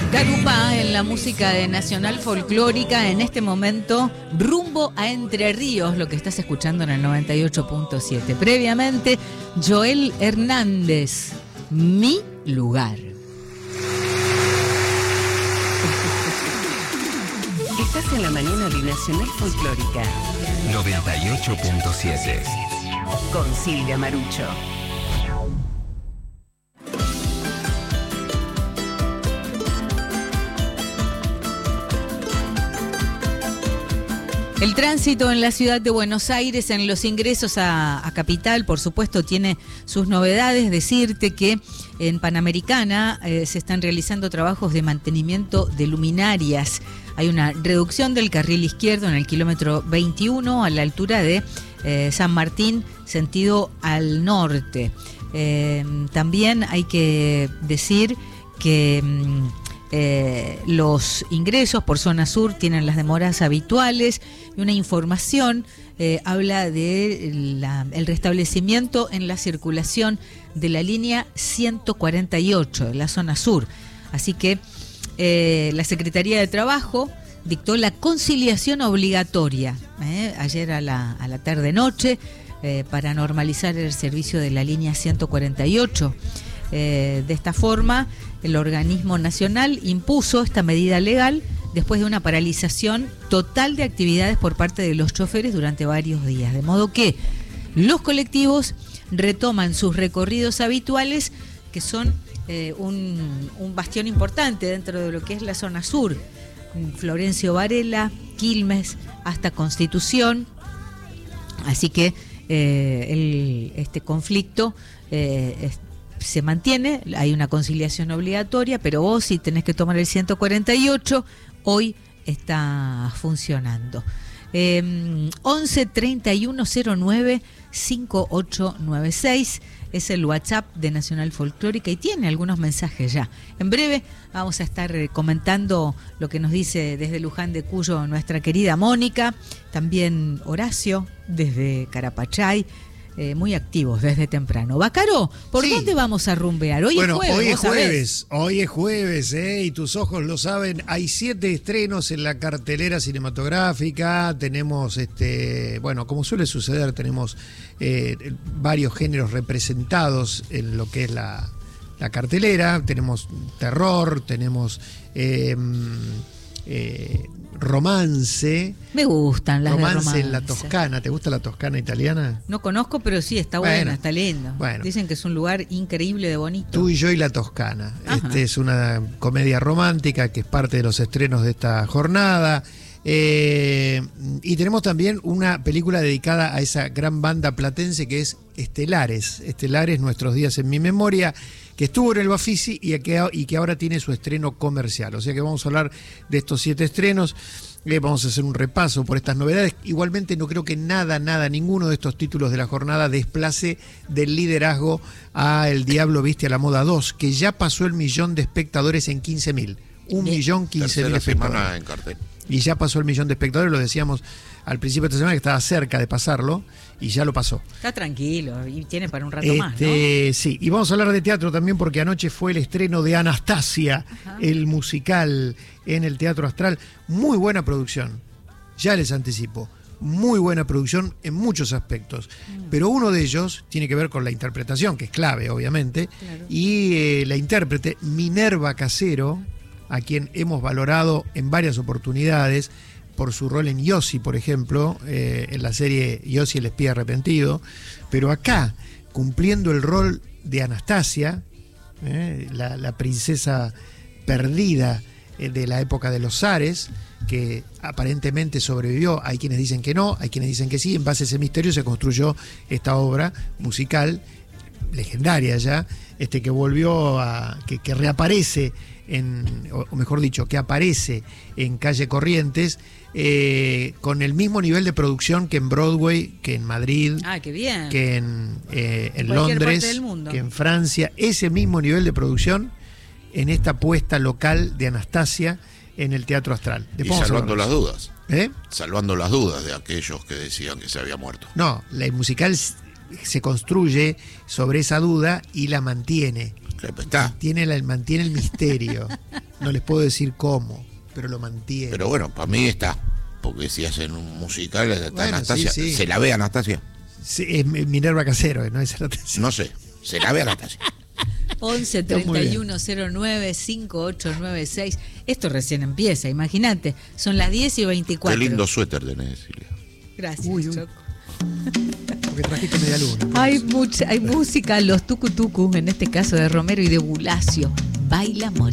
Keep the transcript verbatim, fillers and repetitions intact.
Garupá en la música de Nacional Folclórica, en este momento rumbo a Entre Ríos, lo que estás escuchando en el noventa y ocho punto siete. Previamente, Joel Hernández, Mi Lugar. Estás en la mañana de Nacional Folclórica noventa y ocho punto siete. con Silvia Marucho. El tránsito en la ciudad de Buenos Aires, en los ingresos a, a Capital, por supuesto, tiene sus novedades. Decirte que en Panamericana eh, se están realizando trabajos de mantenimiento de luminarias. Hay una reducción del carril izquierdo en el kilómetro veintiuno a la altura de eh, San Martín, sentido al norte. Eh, también hay que decir que Mm, Eh, los ingresos por zona sur tienen las demoras habituales y una información eh, habla de la, el restablecimiento en la circulación de la línea ciento cuarenta y ocho de la zona sur. Así que eh, la Secretaría de Trabajo dictó la conciliación obligatoria eh, ayer a la, a la tarde-noche eh, para normalizar el servicio de la línea ciento cuarenta y ocho. Eh, de esta forma, el organismo nacional impuso esta medida legal después de una paralización total de actividades por parte de los choferes durante varios días. De modo que los colectivos retoman sus recorridos habituales, que son eh, un, un bastión importante dentro de lo que es la zona sur. Florencio Varela, Quilmes, hasta Constitución. Así que eh, el, este conflicto eh, es, se mantiene, hay una conciliación obligatoria, pero vos si tenés que tomar el ciento cuarenta y ocho, hoy está funcionando. Eh, once treinta y uno cero nueve cincuenta y ocho noventa y seis es el WhatsApp de Nacional Folclórica y tiene algunos mensajes ya. En breve vamos a estar comentando lo que nos dice desde Luján de Cuyo nuestra querida Mónica, también Horacio desde Carapachay. Eh, muy activos desde temprano. Bacaro, ¿por sí. dónde vamos a rumbear? Hoy bueno, es jueves. Hoy es jueves, hoy es jueves, ¿eh? Y tus ojos lo saben. Hay siete estrenos en la cartelera cinematográfica. Tenemos, este, bueno, como suele suceder, tenemos eh, varios géneros representados en lo que es la, la cartelera. Tenemos terror, tenemos eh, eh, romance. Me gustan las romance, de romance en la Toscana. ¿Te gusta la Toscana italiana? No conozco, pero sí, está bueno, buena, está lindo. Bueno. Dicen que es un lugar increíble de bonito. Tú y yo y la Toscana. Ajá. Este es una comedia romántica que es parte de los estrenos de esta jornada. Eh, y tenemos también una película dedicada a esa gran banda platense que es Estelares. Estelares, Nuestros Días en Mi Memoria, que estuvo en el Bafisi y que, y que ahora tiene su estreno comercial. O sea que vamos a hablar de estos siete estrenos. Eh, vamos a hacer un repaso por estas novedades. Igualmente no creo que nada, nada, ninguno de estos títulos de la jornada desplace del liderazgo a El Diablo Viste a la Moda dos, que ya pasó el millón de espectadores en quince mil. Un Bien. millón quince mil espectadores. En cartel. Y ya pasó el millón de espectadores, lo decíamos al principio de esta semana que estaba cerca de pasarlo y ya lo pasó. Está tranquilo y tiene para un rato este, más, ¿no? Sí, y vamos a hablar de teatro también porque anoche fue el estreno de Anastasia, Ajá. el musical en el Teatro Astral. Muy buena producción, ya les anticipo, muy buena producción en muchos aspectos, mm. pero uno de ellos tiene que ver con la interpretación, que es clave obviamente, claro. y eh, la intérprete Minerva Casero, a quien hemos valorado en varias oportunidades por su rol en Yossi, por ejemplo, eh, en la serie Yossi el espía arrepentido, pero acá, cumpliendo el rol de Anastasia, eh, la, la princesa perdida eh, de la época de los zares, que aparentemente sobrevivió, hay quienes dicen que no, hay quienes dicen que sí, en base a ese misterio se construyó esta obra musical, legendaria ya, este, que volvió a, que, que reaparece en, o mejor dicho, que aparece en Calle Corrientes, eh, con el mismo nivel de producción que en Broadway, que en Madrid, ah, qué bien. que en, eh, en Londres, Londres, del mundo. que en Francia, ese mismo nivel de producción en esta puesta local de Anastasia en el Teatro Astral. Después y salvando las dudas. ¿Eh? Salvando las dudas de aquellos que decían que se había muerto. No, la musical se construye sobre esa duda y la mantiene. Está. Tiene la, mantiene el misterio. No les puedo decir cómo, pero lo mantiene. Pero bueno, para mí está. Porque si hacen un musical, está Bueno, Anastasia. sí, sí. ¿Se la ve Anastasia? Sí, es Minerva Casero, ¿no? Es Anastasia. No sé. ¿Se la ve Anastasia? once Está muy treinta y uno cero nueve cincuenta y ocho noventa y seis. Esto recién empieza, imagínate. Son las diez y veinticuatro. Qué lindo suéter tenés, Silvia. Gracias, Uy, uy. Choco. Porque trajiste media luna. Hay, mucha, hay música, los tucu tucu, en este caso de Romero y de Bulacio. Baila Moni.